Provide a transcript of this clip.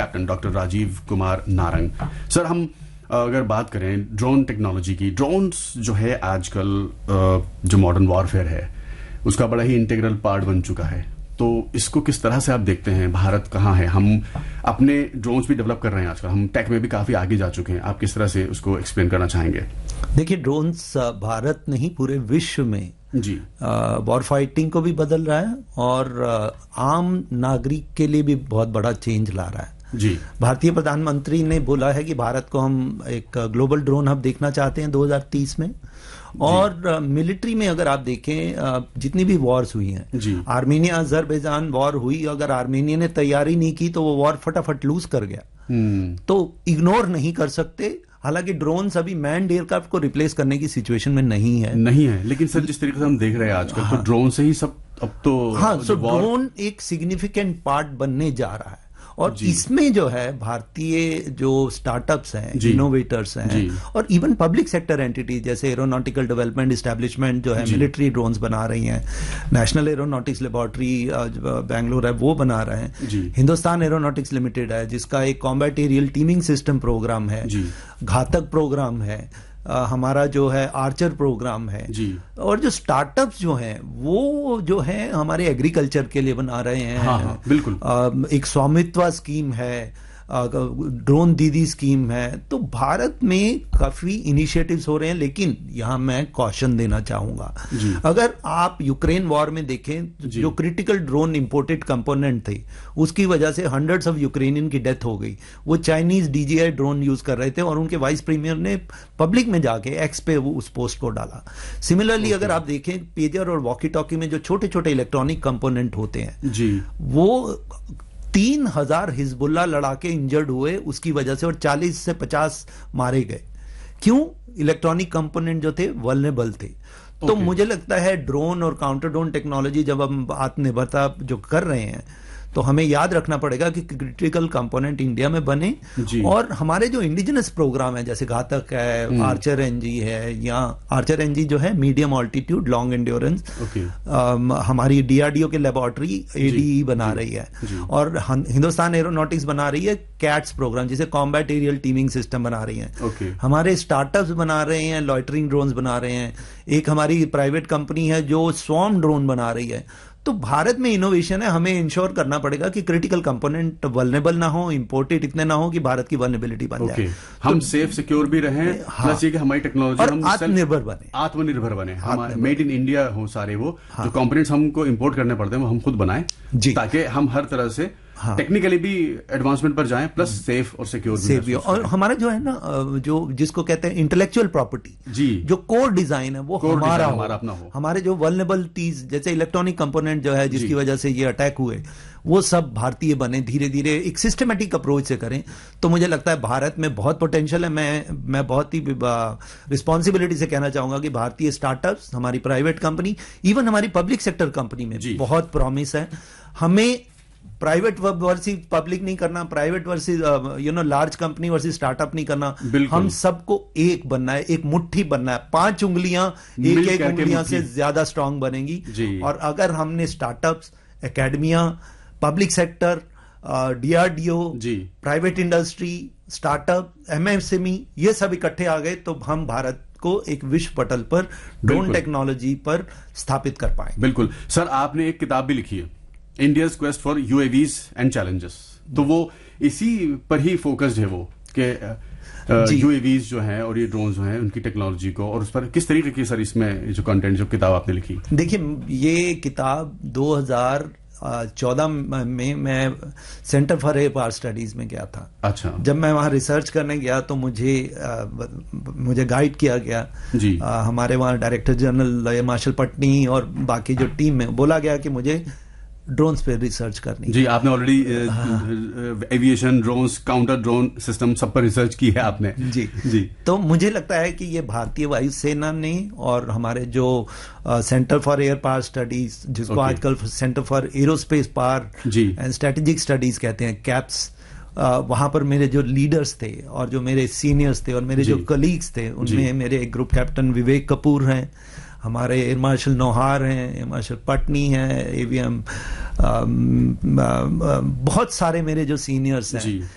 Captain doctor Rajiv Kumar Narang. Sir, हम अगर बात करें ड्रोन टेक्नोलॉजी की, ड्रोन्स जो है आजकल जो मॉडर्न वॉरफेयर है उसका बड़ा ही इंटीग्रल पार्ट बन चुका है, तो इसको किस तरह से आप देखते हैं? भारत कहाँ है? हम अपने ड्रोन्स भी डेवलप कर रहे हैं आजकल, हम टेक में भी काफी आगे जा चुके हैं, आप किस तरह से उसको एक्सप्लेन करना चाहेंगे? देखिए, ड्रोन्स भारत नहीं पूरे विश्व में जी वॉर फाइटिंग को भी बदल रहा है और आम नागरिक के लिए भी बहुत बड़ा चेंज ला रहा है। जी, भारतीय प्रधानमंत्री ने बोला है कि भारत को हम एक ग्लोबल ड्रोन हब देखना चाहते हैं 2030 में। और मिलिट्री में अगर आप देखें, जितनी भी वॉर्स हुई हैं, आर्मेनिया अजरबैजान वॉर हुई, अगर आर्मेनिया ने तैयारी नहीं की तो वो वॉर फटाफट लूज कर गया। तो इग्नोर नहीं कर सकते। हालांकि ड्रोन्स अभी मैन्ड एयरक्राफ्ट को रिप्लेस करने की सिचुएशन में नहीं है, लेकिन सर जिस तरीके से हम देख रहे हैं आजकल, तो ड्रोन से ही सब अब तो ड्रोन एक सिग्निफिकेंट पार्ट बनने जा रहा है। और इसमें जो है भारतीय जो स्टार्टअप्स हैं, इनोवेटर्स हैं, और इवन पब्लिक सेक्टर एंटिटीज जैसे एरोनॉटिकल डेवलपमेंट एस्टेब्लिशमेंट जो है मिलिट्री ड्रोन्स बना रही हैं, नेशनल एरोनॉटिक्स लेबोरेटरी बेंगलोर है वो बना रहे हैं, हिंदुस्तान एरोनॉटिक्स लिमिटेड है जिसका एक combat aerial teeming system program है, घातक प्रोग्राम है, हमारा जो है आर्चर प्रोग्राम है, और जो स्टार्टअप्स जो हैं वो जो है हमारे एग्रीकल्चर के लिए बना रहे हैं। हाँ, बिल्कुल। एक स्वामित्व स्कीम है, ड्रोन दीदी स्कीम है। तो भारत में काफी इनिशिएटिव्स हो रहे हैं, लेकिन यहां मैं कॉशन देना चाहूंगा। अगर आप यूक्रेन वॉर में देखें, जो क्रिटिकल ड्रोन इंपोर्टेड कंपोनेंट थे उसकी वजह से हंड्रेड्स ऑफ यूक्रेनियन की डेथ हो गई। वो चाइनीज DJI ड्रोन यूज कर रहे थे और उनके वाइस प्रीमियर ने पब्लिक में जाके एक्स पे उस पोस्ट को डाला। सिमिलरली अगर आप देखें, पेजर और वॉकी टॉकी में जो छोटे छोटे इलेक्ट्रॉनिक कंपोनेंट होते हैं, वो 3000 हिजबुल्लाह लड़ाके इंजर्ड हुए उसकी वजह से, और 40 से 50 मारे गए। क्यों? इलेक्ट्रॉनिक कंपोनेंट जो थे वल्नरेबल थे। तो मुझे लगता है ड्रोन और काउंटर ड्रोन टेक्नोलॉजी जब हम आत्मनिर्भरता जो कर रहे हैं, तो हमें याद रखना पड़ेगा कि क्रिटिकल कंपोनेंट इंडिया में बने। और हमारे जो इंडिजिनस प्रोग्राम है जैसे घातक है, आर्चर एनजी है, या आर्चर एनजी जो है मीडियम ऑल्टीट्यूड लॉन्ग एंड्योरेंस, हमारी DRDO के लेबोरेटरी ADE बना रही है, और हिंदुस्तान एरोनॉटिक्स बना रही है कैट्स प्रोग्राम जिसे कॉम्बैट एरियल टीमिंग सिस्टम बना रही है। हमारे स्टार्टअप्स बना रहे हैं, लॉइटरिंग ड्रोन्स बना रहे हैं। एक हमारी प्राइवेट कंपनी है जो स्वॉर्म ड्रोन बना रही है। तो भारत में इनोवेशन है, हमें इंश्योर करना पड़ेगा कि क्रिटिकल कंपोनेंट वल्नरेबल ना हो, इंपोर्टेड इतने ना हो कि भारत की वल्नरेबिलिटी बन जाए। हम सेफ सिक्योर भी रहें, प्लस ये कि हमारी टेक्नोलॉजी हम आत्मनिर्भर बने, मेड इन इंडिया हो सारे। वो जो कंपोनेंट्स हमको इंपोर्ट करने पड़ते हैं वो हम खुद बनाएं, ताकि हम हर तरह से टेक्निकली भी एडवांसमेंट पर जाएं, प्लस सेफ और सिक्योर भी। और हमारा जो है ना, जो जिसको कहते हैं इंटेलेक्चुअल प्रॉपर्टी, जो कोर डिजाइन है वो हमारा अपना हो। हमारे जो वल्नरेबिलिटीज जैसे इलेक्ट्रॉनिक कंपोनेंट जो है जिसकी वजह से ये अटैक हुए, वो सब भारतीय बने। धीरे धीरे एक सिस्टमेटिक अप्रोच से करें, तो मुझे लगता है भारत में बहुत पोटेंशियल है। मैं बहुत ही रिस्पॉन्सिबिलिटी से कहना चाहूंगा कि भारतीय स्टार्टअप्स, हमारी प्राइवेट कंपनी, इवन हमारी पब्लिक सेक्टर कंपनी में बहुत प्रॉमिस है। हमें प्राइवेट वर्सेस पब्लिक नहीं करना, private versus large company versus startup नहीं करना। हम सबको एक बनना है, एक मुट्ठी बनना है। 5 उंगलियां एक उंगलियां से ज्यादा स्ट्रांग बनेंगी। और अगर हमने startups, academia, public sector, DRDO, private industry, startup, MSME ये सब इकट्ठे आ गए, तो हम भारत को एक विश्व पटल पर ड्रोन टेक्नोलॉजी पर स्थापित कर पाए। बिल्कुल सर, आपने एक किताब भी लिखी है, India's quest for UAVs and challenges, तो वो इसी पर ही फोकस्ड है, वो कि UAVs जो हैं और ये ड्रोन जो हैं उनकी टेक्नोलॉजी को, और उस पर किस तरीके की सर इसमें जो कंटेंट, जो किताब आपने लिखी। देखिए, ये किताब 2014 में मैं centre for air power studies में गया था। अच्छा। जब मैं वहां रिसर्च करने गया तो मुझे गाइड किया गया। हमारे वहां director general air marshal Patni और बाकी जो टीम में बोला गया कि मुझे ड्रोन्स पे रिसर्च करनी। आपने already aviation, drones, counter drone system सब पर रिसर्च की है आपने। जी। तो मुझे लगता है कि ये भारतीय वायुसेना ने और हमारे जो centre for air power studies, जिसको आजकल centre for aerospace power and strategic studies कहते हैं, कैप्स, वहां पर मेरे जो लीडर्स थे और जो मेरे सीनियर्स थे और मेरे जो कलीग्स थे, उनमें मेरे ग्रुप कैप्टन विवेक कपूर हैं, हमारे एयर मार्शल नौहार हैं, एयर मार्शल पटनी हैं, AVM, बहुत सारे मेरे जो सीनियर्स हैं।